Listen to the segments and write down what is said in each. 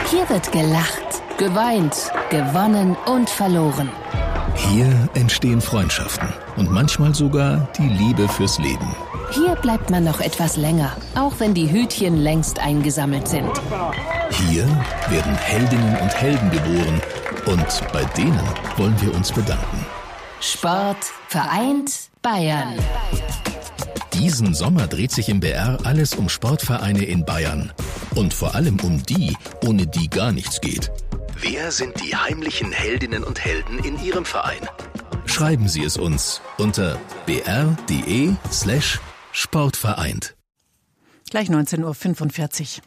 Hier wird gelacht, geweint, gewonnen und verloren. Hier entstehen Freundschaften und manchmal sogar die Liebe fürs Leben. Hier bleibt man noch etwas länger, auch wenn die Hütchen längst eingesammelt sind. Hier werden Heldinnen und Helden geboren und bei denen wollen wir uns bedanken. Sport vereint Bayern. Diesen Sommer dreht sich im BR alles um Sportvereine in Bayern. Und vor allem um die, ohne die gar nichts geht. Wer sind die heimlichen Heldinnen und Helden in Ihrem Verein? Schreiben Sie es uns unter br.de/sportvereint. Gleich 19:45 Uhr.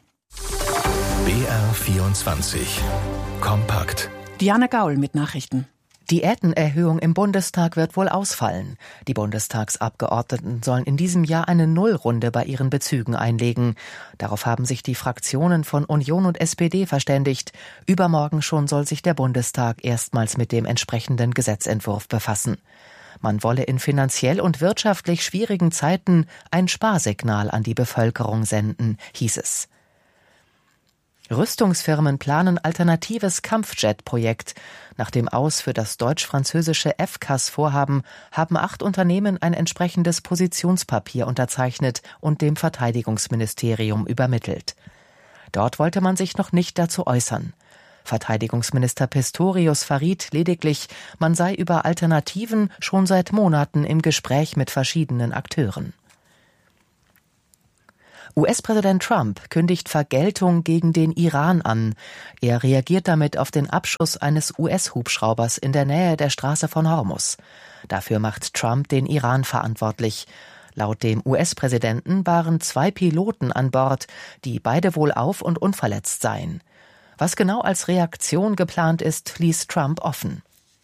BR24 Kompakt. Diana Gaul mit Nachrichten. Diätenerhöhung im Bundestag wird wohl ausfallen. Die Bundestagsabgeordneten sollen in diesem Jahr eine Nullrunde bei ihren Bezügen einlegen. Darauf haben sich die Fraktionen von Union und SPD verständigt. Übermorgen schon soll sich der Bundestag erstmals mit dem entsprechenden Gesetzentwurf befassen. Man wolle in finanziell und wirtschaftlich schwierigen Zeiten ein Sparsignal an die Bevölkerung senden, hieß es. Rüstungsfirmen planen alternatives Kampfjet-Projekt. Nach dem Aus für das deutsch-französische FCAS-Vorhaben haben 8 Unternehmen ein entsprechendes Positionspapier unterzeichnet und dem Verteidigungsministerium übermittelt. Dort wollte man sich noch nicht dazu äußern. Verteidigungsminister Pistorius verriet lediglich, man sei über Alternativen schon seit Monaten im Gespräch mit verschiedenen Akteuren. US-Präsident Trump kündigt Vergeltung gegen den Iran an. Er reagiert damit auf den Abschuss eines US-Hubschraubers in der Nähe der Straße von Hormuz. Dafür macht Trump den Iran verantwortlich. Laut dem US-Präsidenten waren 2 Piloten an Bord, die beide wohlauf und unverletzt seien. Was genau als Reaktion geplant ist, ließ Trump offen.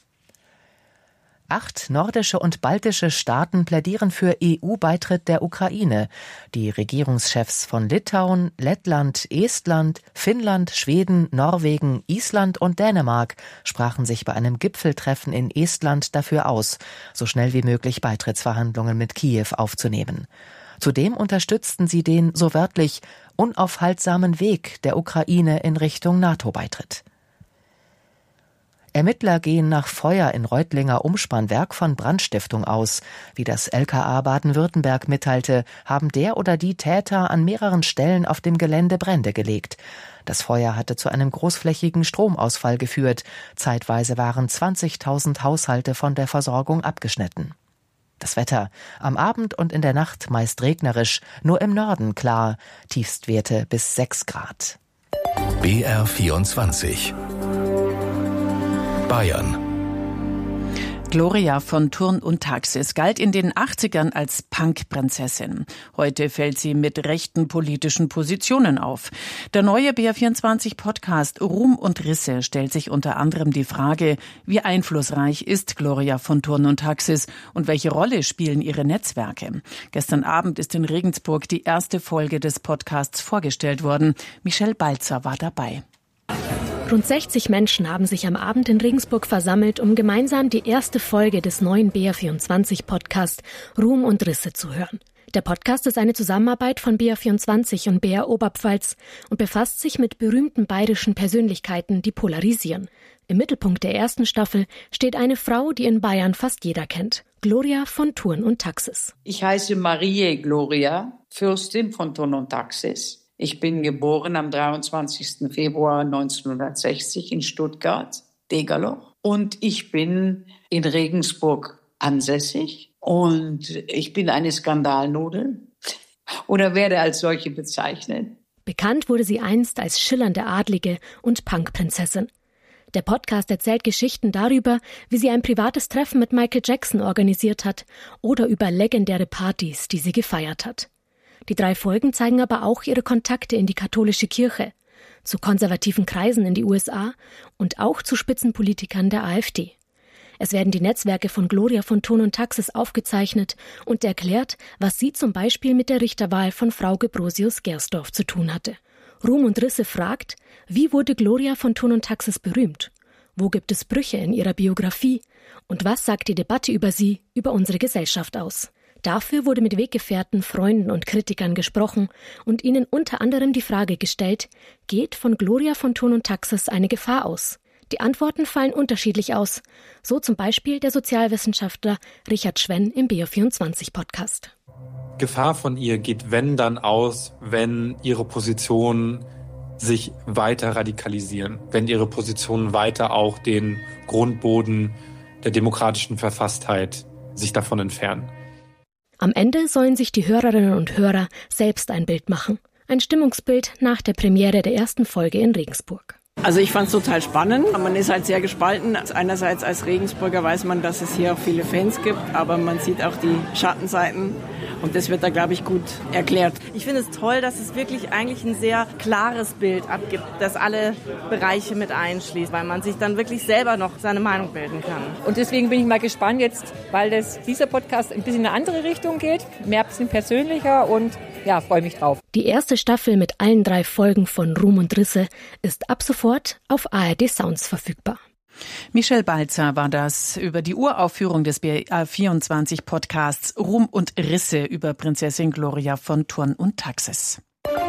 8 nordische und baltische Staaten plädieren für EU-Beitritt der Ukraine. Die Regierungschefs von Litauen, Lettland, Estland, Finnland, Schweden, Norwegen, Island und Dänemark sprachen sich bei einem Gipfeltreffen in Estland dafür aus, so schnell wie möglich Beitrittsverhandlungen mit Kiew aufzunehmen. Zudem unterstützten sie den, so wörtlich, unaufhaltsamen Weg der Ukraine in Richtung NATO-Beitritt. Ermittler gehen nach Feuer in Reutlinger Umspannwerk von Brandstiftung aus. Wie das LKA Baden-Württemberg mitteilte, haben der oder die Täter an mehreren Stellen auf dem Gelände Brände gelegt. Das Feuer hatte zu einem großflächigen Stromausfall geführt. Zeitweise waren 20.000 Haushalte von der Versorgung abgeschnitten. Das Wetter: am Abend und in der Nacht meist regnerisch, nur im Norden klar, Tiefstwerte bis 6 Grad. BR24 Bayern. Gloria von Thurn und Taxis galt in den 80ern als Punk-Prinzessin. Heute fällt sie mit rechten politischen Positionen auf. Der neue BR24-Podcast Ruhm und Risse stellt sich unter anderem die Frage, wie einflussreich ist Gloria von Thurn und Taxis und welche Rolle spielen ihre Netzwerke. Gestern Abend ist in Regensburg die erste Folge des Podcasts vorgestellt worden. Michelle Balzer war dabei. Rund 60 Menschen haben sich am Abend in Regensburg versammelt, um gemeinsam die erste Folge des neuen BR24-Podcasts Ruhm und Risse zu hören. Der Podcast ist eine Zusammenarbeit von BR24 und BR Oberpfalz und befasst sich mit berühmten bayerischen Persönlichkeiten, die polarisieren. Im Mittelpunkt der ersten Staffel steht eine Frau, die in Bayern fast jeder kennt: Gloria von Thurn und Taxis. Ich heiße Marie Gloria, Fürstin von Thurn und Taxis. Ich bin geboren am 23. Februar 1960 in Stuttgart, Degerloch. Und ich bin in Regensburg ansässig. Und ich bin eine Skandalnudel oder werde als solche bezeichnet. Bekannt wurde sie einst als schillernde Adlige und Punkprinzessin. Der Podcast erzählt Geschichten darüber, wie sie ein privates Treffen mit Michael Jackson organisiert hat oder über legendäre Partys, die sie gefeiert hat. Die 3 Folgen zeigen aber auch ihre Kontakte in die katholische Kirche, zu konservativen Kreisen in die USA und auch zu Spitzenpolitikern der AfD. Es werden die Netzwerke von Gloria von Thurn und Taxis aufgezeichnet und erklärt, was sie zum Beispiel mit der Richterwahl von Frau Gebrosius-Gersdorf zu tun hatte. Ruhm und Risse fragt, wie wurde Gloria von Thurn und Taxis berühmt? Wo gibt es Brüche in ihrer Biografie? Und was sagt die Debatte über sie, über unsere Gesellschaft aus? Dafür wurde mit Weggefährten, Freunden und Kritikern gesprochen und ihnen unter anderem die Frage gestellt, geht von Gloria von Thurn und Taxis eine Gefahr aus? Die Antworten fallen unterschiedlich aus. So zum Beispiel der Sozialwissenschaftler Richard Schwenn im BR24-Podcast. Gefahr von ihr geht, wenn dann aus, wenn ihre Positionen sich weiter radikalisieren, wenn ihre Positionen weiter auch den Grundboden der demokratischen Verfasstheit sich davon entfernen. Am Ende sollen sich die Hörerinnen und Hörer selbst ein Bild machen. Ein Stimmungsbild nach der Premiere der ersten Folge in Regensburg. Also ich fand es total spannend. Man ist halt sehr gespalten. Einerseits als Regensburger weiß man, dass es hier auch viele Fans gibt, aber man sieht auch die Schattenseiten. Und das wird da, glaube ich, gut erklärt. Ich finde es toll, dass es wirklich eigentlich ein sehr klares Bild abgibt, das alle Bereiche mit einschließt, weil man sich dann wirklich selber noch seine Meinung bilden kann. Und deswegen bin ich mal gespannt jetzt, weil dieser Podcast ein bisschen in eine andere Richtung geht, mehr ein bisschen persönlicher und ja, freue mich drauf. Die erste Staffel mit allen 3 Folgen von Ruhm und Risse ist ab sofort auf ARD Sounds verfügbar. Michelle Balzer war das über die Uraufführung des BR24-Podcasts Ruhm und Risse über Prinzessin Gloria von Thurn und Taxis.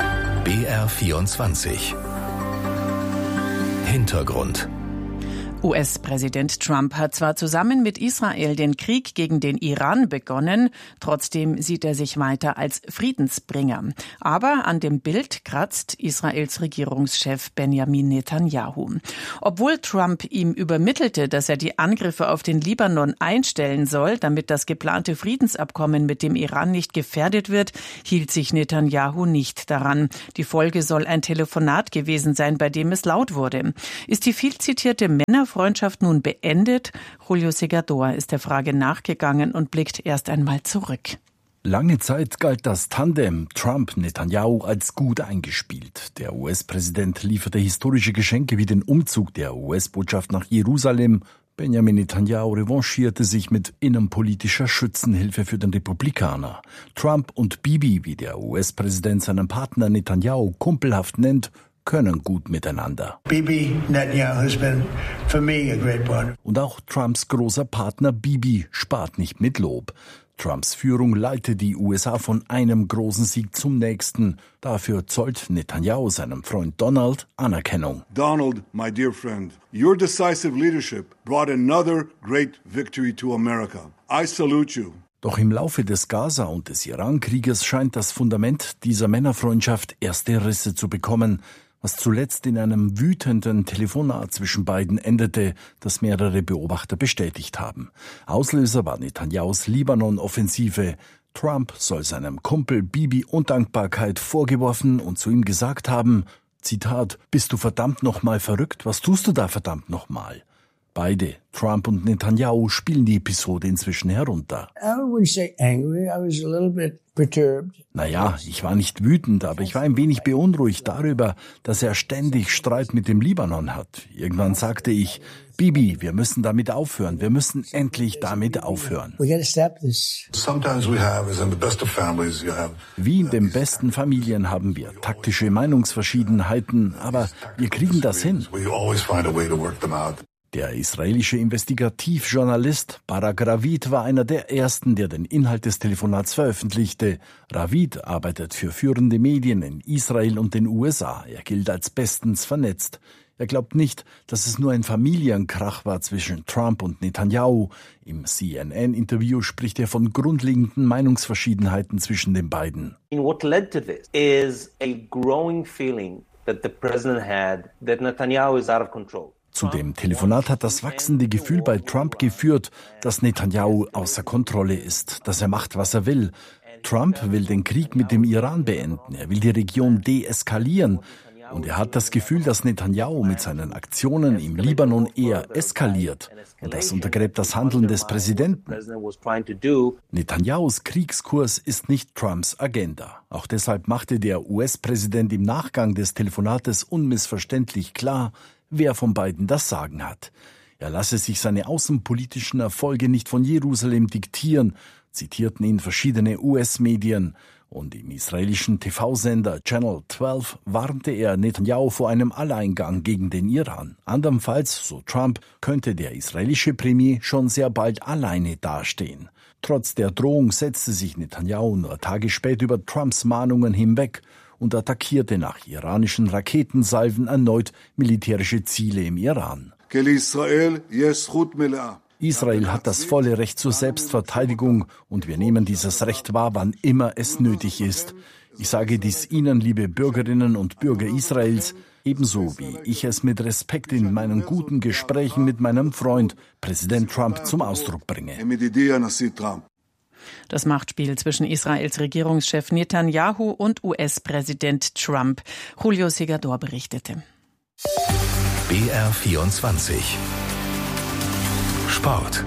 BR24 Hintergrund. US-Präsident Trump hat zwar zusammen mit Israel den Krieg gegen den Iran begonnen, trotzdem sieht er sich weiter als Friedensbringer. Aber an dem Bild kratzt Israels Regierungschef Benjamin Netanyahu. Obwohl Trump ihm übermittelte, dass er die Angriffe auf den Libanon einstellen soll, damit das geplante Friedensabkommen mit dem Iran nicht gefährdet wird, hielt sich Netanyahu nicht daran. Die Folge soll ein Telefonat gewesen sein, bei dem es laut wurde. Ist die viel zitierte Männerfreundschaft nun beendet? Julio Segador ist der Frage nachgegangen und blickt erst einmal zurück. Lange Zeit galt das Tandem Trump-Netanyahu als gut eingespielt. Der US-Präsident lieferte historische Geschenke wie den Umzug der US-Botschaft nach Jerusalem. Benjamin Netanyahu revanchierte sich mit innenpolitischer Schützenhilfe für den Republikaner. Trump und Bibi, wie der US-Präsident seinen Partner Netanyahu kumpelhaft nennt, können gut miteinander. Bibi Netanyahu has been for me a great partner. Und auch Trumps großer Partner Bibi spart nicht mit Lob. Trumps Führung leitet die USA von einem großen Sieg zum nächsten. Dafür zollt Netanyahu seinem Freund Donald Anerkennung. Donald, my dear friend, your decisive leadership brought another great victory to America. I salute you. Doch im Laufe des Gaza- und des Iran-Krieges scheint das Fundament dieser Männerfreundschaft erste Risse zu bekommen, was zuletzt in einem wütenden Telefonat zwischen beiden endete, das mehrere Beobachter bestätigt haben. Auslöser war Netanyahus Libanon-Offensive. Trump soll seinem Kumpel Bibi Undankbarkeit vorgeworfen und zu ihm gesagt haben, Zitat, bist du verdammt nochmal verrückt? Was tust du da verdammt nochmal? Beide, Trump und Netanyahu, spielen die Episode inzwischen herunter. Naja, ich war nicht wütend, aber ich war ein wenig beunruhigt darüber, dass er ständig Streit mit dem Libanon hat. Irgendwann sagte ich, Bibi, wir müssen damit aufhören. Wir müssen endlich damit aufhören. Wie in den besten Familien haben wir taktische Meinungsverschiedenheiten, aber wir kriegen das hin. Der israelische Investigativjournalist Barak Ravid war einer der ersten, der den Inhalt des Telefonats veröffentlichte. Ravid arbeitet für führende Medien in Israel und den USA. Er gilt als bestens vernetzt. Er glaubt nicht, dass es nur ein Familienkrach war zwischen Trump und Netanyahu. Im CNN-Interview spricht er von grundlegenden Meinungsverschiedenheiten zwischen den beiden. What led to this is a growing feeling that the president had that Netanyahu is out of control. Zu dem Telefonat hat das wachsende Gefühl bei Trump geführt, dass Netanyahu außer Kontrolle ist, dass er macht, was er will. Trump will den Krieg mit dem Iran beenden, er will die Region deeskalieren. Und er hat das Gefühl, dass Netanyahu mit seinen Aktionen im Libanon eher eskaliert. Und das untergräbt das Handeln des Präsidenten. Netanyahus Kriegskurs ist nicht Trumps Agenda. Auch deshalb machte der US-Präsident im Nachgang des Telefonates unmissverständlich klar, wer von beiden das Sagen hat. Er lasse sich seine außenpolitischen Erfolge nicht von Jerusalem diktieren, zitierten ihn verschiedene US-Medien. Und im israelischen TV-Sender Channel 12 warnte er Netanyahu vor einem Alleingang gegen den Iran. Andernfalls, so Trump, könnte der israelische Premier schon sehr bald alleine dastehen. Trotz der Drohung setzte sich Netanyahu nur Tage später über Trumps Mahnungen hinweg und attackierte nach iranischen Raketensalven erneut militärische Ziele im Iran. Israel hat das volle Recht zur Selbstverteidigung und wir nehmen dieses Recht wahr, wann immer es nötig ist. Ich sage dies Ihnen, liebe Bürgerinnen und Bürger Israels, ebenso wie ich es mit Respekt in meinen guten Gesprächen mit meinem Freund, Präsident Trump, zum Ausdruck bringe. Das Machtspiel zwischen Israels Regierungschef Netanyahu und US-Präsident Trump. Julio Segador berichtete. BR24 Sport.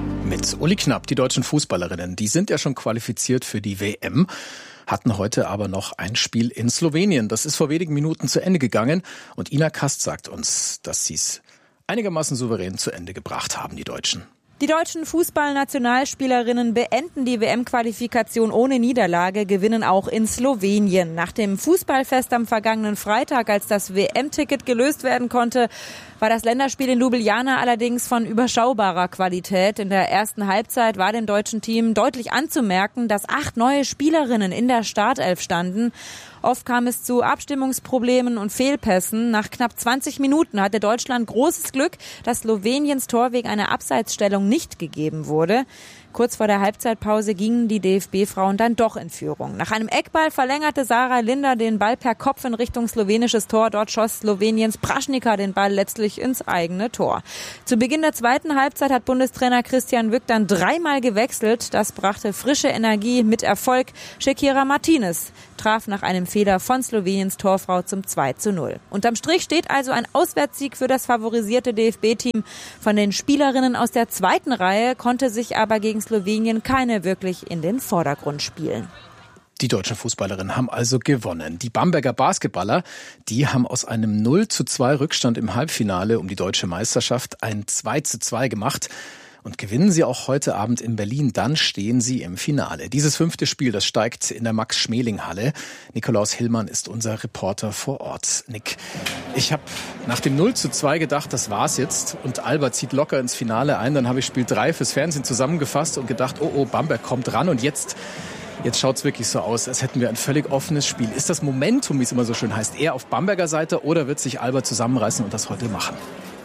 Mit Uli Knapp, die deutschen Fußballerinnen, die sind ja schon qualifiziert für die WM, hatten heute aber noch ein Spiel in Slowenien. Das ist vor wenigen Minuten zu Ende gegangen und Ina Kast sagt uns, dass sie es einigermaßen souverän zu Ende gebracht haben, die Deutschen. Die deutschen Fußballnationalspielerinnen beenden die WM-Qualifikation ohne Niederlage, gewinnen auch in Slowenien. Nach dem Fußballfest am vergangenen Freitag, als das WM-Ticket gelöst werden konnte, war das Länderspiel in Ljubljana allerdings von überschaubarer Qualität. In der ersten Halbzeit war dem deutschen Team deutlich anzumerken, dass 8 neue Spielerinnen in der Startelf standen. Oft kam es zu Abstimmungsproblemen und Fehlpässen. Nach knapp 20 Minuten hatte Deutschland großes Glück, dass Sloweniens Tor wegen einer Abseitsstellung nicht gegeben wurde. Kurz vor der Halbzeitpause gingen die DFB-Frauen dann doch in Führung. Nach einem Eckball verlängerte Sarah Linder den Ball per Kopf in Richtung slowenisches Tor. Dort schoss Sloweniens Praschnika den Ball letztlich ins eigene Tor. Zu Beginn der zweiten Halbzeit hat Bundestrainer Christian Wück dann 3-mal gewechselt. Das brachte frische Energie mit Erfolg. Shakira Martinez traf nach einem Fehler von Sloweniens Torfrau zum 2:0. Unterm Strich steht also ein Auswärtssieg für das favorisierte DFB-Team. Von den Spielerinnen aus der zweiten Reihe konnte sich aber gegen Slowenien keine wirklich in den Vordergrund spielen. Die deutschen Fußballerinnen haben also gewonnen. Die Bamberger Basketballer, die haben aus einem 0:2 Rückstand im Halbfinale um die deutsche Meisterschaft ein 2:2 gemacht. Und gewinnen sie auch heute Abend in Berlin, dann stehen sie im Finale. Dieses 5. Spiel, das steigt in der Max-Schmeling-Halle. Nikolaus Hillmann ist unser Reporter vor Ort. Nick, ich habe nach dem 0:2 gedacht, das war's jetzt. Und Alba zieht locker ins Finale ein. Dann habe ich Spiel 3 fürs Fernsehen zusammengefasst und gedacht, oh, Bamberg kommt ran. Und jetzt schaut's wirklich so aus, als hätten wir ein völlig offenes Spiel. Ist das Momentum, wie es immer so schön heißt, eher auf Bamberger Seite oder wird sich Alba zusammenreißen und das heute machen?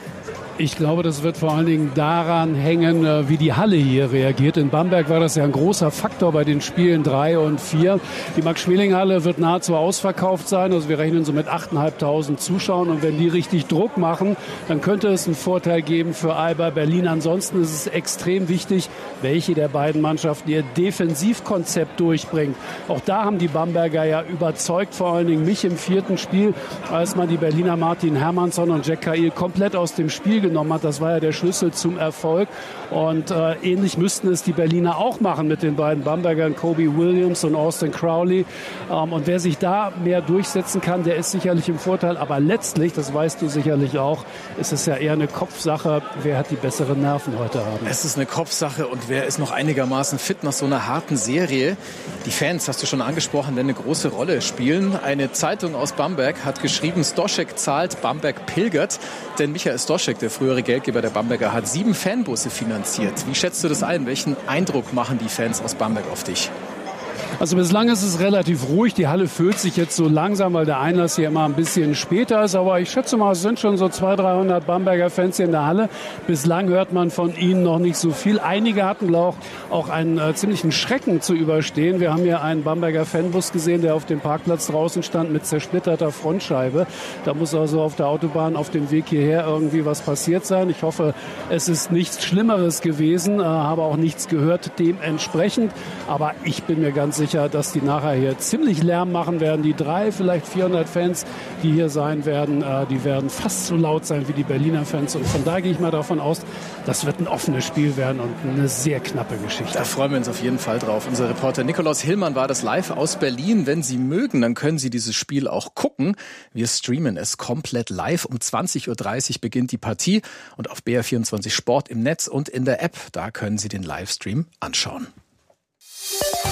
Ich glaube, das wird vor allen Dingen daran hängen, wie die Halle hier reagiert. In Bamberg war das ja ein großer Faktor bei den Spielen 3 und 4. Die Max-Schmeling-Halle wird nahezu ausverkauft sein. Also wir rechnen so mit 8.500 Zuschauern. Und wenn die richtig Druck machen, dann könnte es einen Vorteil geben für Alba Berlin. Ansonsten ist es extrem wichtig, welche der beiden Mannschaften ihr Defensivkonzept durchbringt. Auch da haben die Bamberger ja überzeugt, vor allen Dingen mich im 4. Spiel, als man die Berliner Martin Hermannsson und Jack Cahill komplett aus dem Spiel genommen hat. Das war ja der Schlüssel zum Erfolg. Und ähnlich müssten es die Berliner auch machen mit den beiden Bambergern, Kobe Williams und Austin Crowley. Und wer sich da mehr durchsetzen kann, der ist sicherlich im Vorteil. Aber letztlich, das weißt du sicherlich auch, ist es ja eher eine Kopfsache. Wer hat die besseren Nerven heute Abend? Es ist eine Kopfsache und wer ist noch einigermaßen fit nach so einer harten Serie? Die Fans, hast du schon angesprochen, werden eine große Rolle spielen. Eine Zeitung aus Bamberg hat geschrieben, Stoschek zahlt, Bamberg pilgert. Denn Michael Stoschek, der frühere Geldgeber der Bamberger, hat 7 Fanbusse finanziert. Wie schätzt du das ein? Welchen Eindruck machen die Fans aus Bamberg auf dich? Also bislang ist es relativ ruhig. Die Halle füllt sich jetzt so langsam, weil der Einlass hier immer ein bisschen später ist. Aber ich schätze mal, es sind schon so 200-300 Bamberger Fans hier in der Halle. Bislang hört man von ihnen noch nicht so viel. Einige hatten auch einen ziemlichen Schrecken zu überstehen. Wir haben hier einen Bamberger Fanbus gesehen, der auf dem Parkplatz draußen stand mit zersplitterter Frontscheibe. Da muss also auf der Autobahn auf dem Weg hierher irgendwie was passiert sein. Ich hoffe, es ist nichts Schlimmeres gewesen, habe auch nichts gehört dementsprechend. Aber ich bin mir ganz sicher, dass die nachher hier ziemlich Lärm machen werden. Die 300, vielleicht 400 Fans, die hier sein werden, die werden fast so laut sein wie die Berliner Fans. Und von da gehe ich mal davon aus, das wird ein offenes Spiel werden und eine sehr knappe Geschichte. Da freuen wir uns auf jeden Fall drauf. Unser Reporter Nikolaus Hillmann war das live aus Berlin. Wenn Sie mögen, dann können Sie dieses Spiel auch gucken. Wir streamen es komplett live. Um 20.30 Uhr beginnt die Partie. Und auf BR24 Sport im Netz und in der App, da können Sie den Livestream anschauen.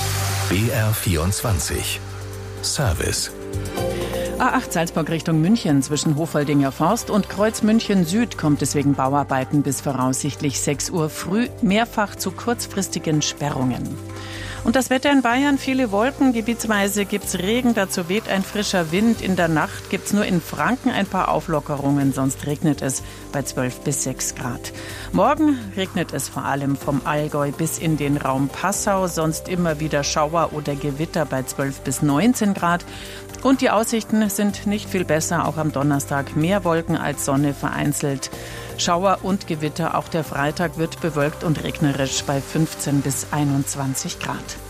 BR24 Service. A8 Salzburg Richtung München zwischen Hofoldinger Forst und Kreuz München Süd kommt es wegen Bauarbeiten bis voraussichtlich 6 Uhr früh mehrfach zu kurzfristigen Sperrungen. Und das Wetter in Bayern, viele Wolken, gebietsweise gibt's Regen, dazu weht ein frischer Wind. In der Nacht gibt's nur in Franken ein paar Auflockerungen, sonst regnet es bei 12 bis 6 Grad. Morgen regnet es vor allem vom Allgäu bis in den Raum Passau, sonst immer wieder Schauer oder Gewitter bei 12 bis 19 Grad. Und die Aussichten sind nicht viel besser, auch am Donnerstag mehr Wolken als Sonne vereinzelt. Schauer und Gewitter, auch der Freitag wird bewölkt und regnerisch bei 15 bis 21 Grad.